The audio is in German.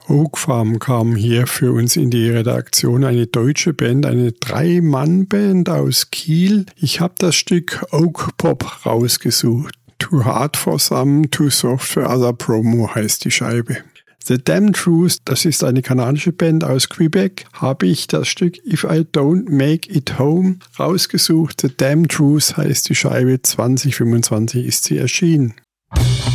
Oak Farm kam hier für uns in die Redaktion, eine deutsche Band, eine 3-Mann-Band aus Kiel. Ich habe das Stück Oak Pop rausgesucht. Too Hard for Some, Too Soft for Other Promo heißt die Scheibe. The Damn Truth, das ist eine kanadische Band aus Quebec, habe ich das Stück If I Don't Make It Home rausgesucht. The Damn Truth heißt die Scheibe, 2025 ist sie erschienen.